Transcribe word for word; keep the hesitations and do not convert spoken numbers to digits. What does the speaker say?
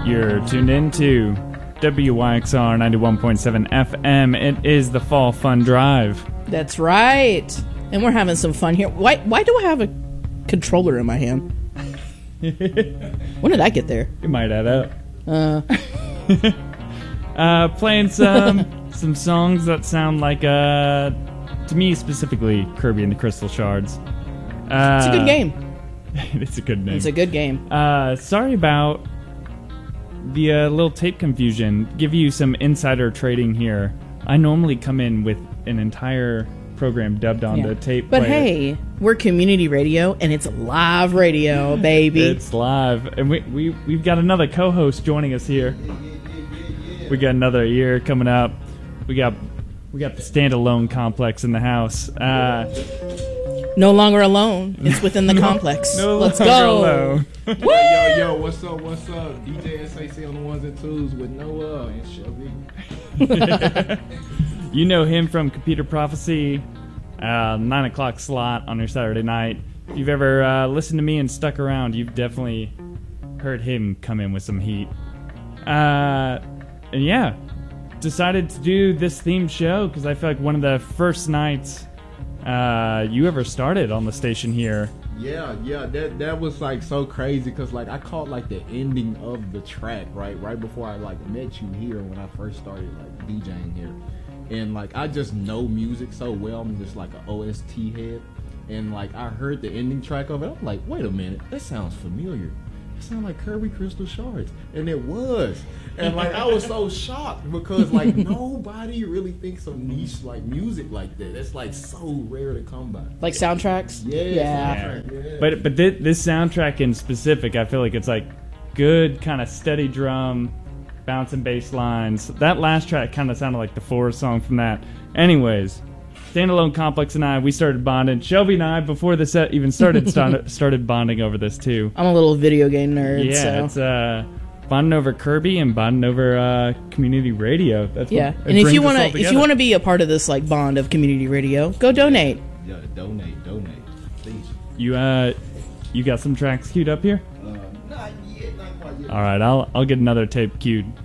You're tuned in to W Y X R ninety-one point seven F M. It is the Fall Fun Drive. That's right. And we're having some fun here. Why Why do I have a controller in my hand? When did I get there? You might add up. Uh, uh, playing some some songs that sound like, uh, to me specifically, Kirby and the Crystal Shards. Uh, it's a good game. It's a good name. It's a good game. Uh, sorry about the uh, little tape confusion. Give you some insider trading here. I normally come in with an entire program dubbed on Yeah. the tape But player. hey, we're community radio, and it's live radio, baby. It's live, and we, we, we've got another co-host joining us here. We got another year coming up. We got we got the standalone complex in the house. Uh, no longer alone. It's within the complex. no Let's longer go. alone. Yo, yo, yo, what's up, what's up? D J S A C on the ones and twos with Noah and Shelby. You know him from Computer Prophecy, uh, nine o'clock slot on your Saturday night. If you've ever uh, listened to me and stuck around, you've definitely heard him come in with some heat. Uh, and yeah, decided to do this themed show because I feel like one of the first nights uh, you ever started on the station here. Yeah, yeah, that that was like so crazy because like I caught like the ending of the track right right before I like met you here when I first started like DJing here, and like I just know music so well. I'm just like an O S T head, and like I heard the ending track of it. I'm like, wait a minute, that sounds familiar. It sounds like Kirby Crystal Shards, and it was. And like I was so shocked because like nobody really thinks of niche like music like that. It's like so rare to come by. Like soundtracks? Yeah, Yeah. soundtrack, yeah. But but thi- this soundtrack in specific, I feel like it's like good kind of steady drum, bouncing bass lines. That last track kind of sounded like the Forest song from that. Anyways, Standalone Complex and I, we started bonding. Shelby and I, before the set even started, started, started bonding over this too. I'm a little video game nerd, Yeah, so. it's uh, bonding over Kirby and bonding over uh, community radio. That's Yeah, what, it and if brings you us want all to, if you together. want to be a part of this like bond of community radio, go donate. Yeah, donate, donate, please. you uh, you got some tracks queued up here. Uh, not yet, not quite yet. All right, I'll I'll get another tape queued.